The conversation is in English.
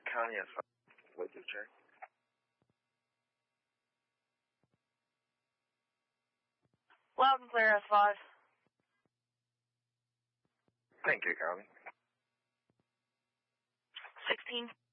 County S5. Wait to check. Loud and clear, S5. Thank you, County. 16.